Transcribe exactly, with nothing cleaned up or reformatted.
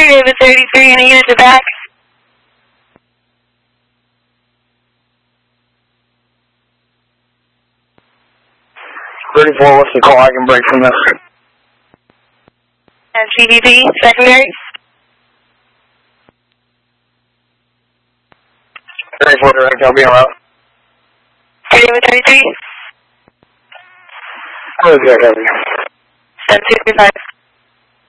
David thirty-three, any units are back? thirty-four, what's the call? I can break from this. And C D P, secondary? thirty-four direct, I'll be on route. David thirty-three? Where's that heavy? seven two three five.